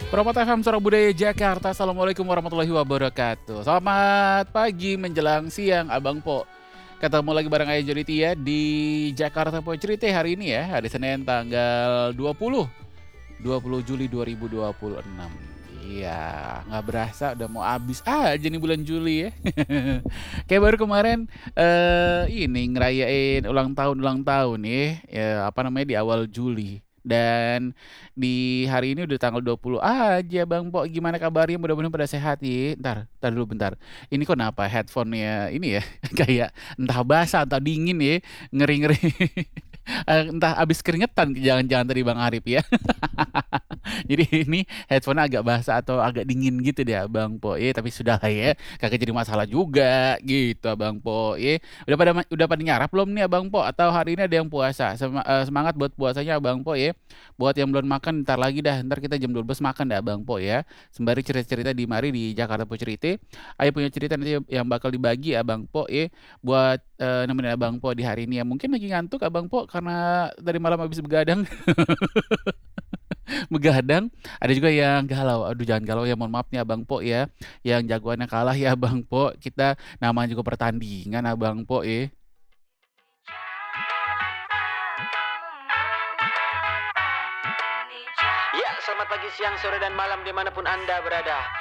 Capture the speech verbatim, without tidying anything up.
Promote F M Suara Budaya Jakarta. Assalamualaikum warahmatullahi wabarakatuh. Selamat pagi menjelang siang Abang Po. Ketemu lagi bareng Ayah Jody Tia di Jakarta Po Cerita hari ini ya. Hari Senin tanggal dua puluh Juli dua ribu dua puluh enam. Iya, nggak berasa udah mau habis aja nih bulan Juli ya. Kayak baru kemarin eh ini ngerayain ulang tahun ulang tahun ya, ya apa namanya di awal Juli. Dan di hari ini udah tanggal dua puluh aja Bang Po. Gimana kabarnya? Mudah-mudahan pada sehat ya. Ntar, ntar dulu bentar. Ini kok kenapa headphone-nya ini ya kayak entah basah entah dingin ya, ngeri-ngeri. Eh, entah abis keringetan jangan-jangan tadi Bang Arif ya. Jadi ini headphone agak basah atau agak dingin gitu deh Abang Po. Eh tapi sudah lah ya, kagak jadi masalah juga gitu Abang Po. Eh udah pada udah pada nyarap belum nih Abang Po atau hari ini ada yang puasa? Sema- eh, semangat buat puasanya Abang Po ya. Buat yang belum makan ntar lagi dah, ntar kita jam dua belas makan dah Abang Po ya. Sembari cerita-cerita di mari di Jakarta Po Cerita. Ayo punya cerita nanti yang bakal dibagi Abang Po ya buat eh, nemenin Abang Po di hari ini ya. Mungkin lagi ngantuk Abang Po karena dari malam habis begadang. Begadang, ada juga yang galau. Aduh jangan galau ya, mohon maaf nih Abang Po ya. Yang jagoannya kalah ya Abang Po. Kita namanya juga pertandingan Abang Po ya. Ya, selamat pagi, siang, sore, dan malam dimanapun Anda berada.